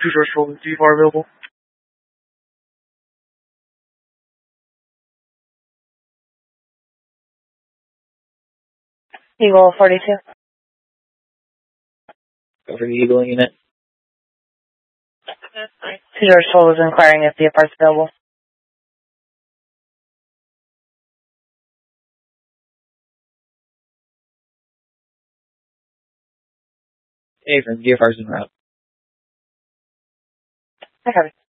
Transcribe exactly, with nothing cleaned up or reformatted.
Two George twelve, D four available. Eagle forty-two. Go for the Eagle unit. Two George twelve is inquiring if the apart's available. Hey, friends, D F R's en route. I copy.